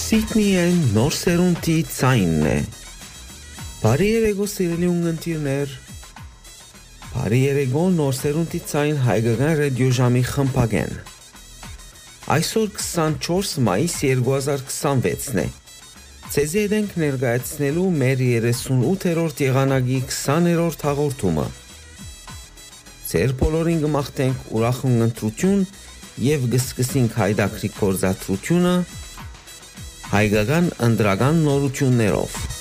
Սիդնիեն նոր սերունդի ցայնն է։ Բարի երեկո սիրելի ունգընտիրներ։ Բարի երեկո նոր սերունդի ցայն հայկական ռադիոժամի խմբագեն։ Այսօր 24 մայիս 2026-ն է։ Ցեզի ենք ներկայացնելու մեր 38-րդ եղանակի 20-րդ հաղորդումը։ Ձեր բոլորին կմաղթենք ուրախ ընտրություն եւ կսկսենք հայդակրի կորզատրությունը հայկական ընդրական նորություններով։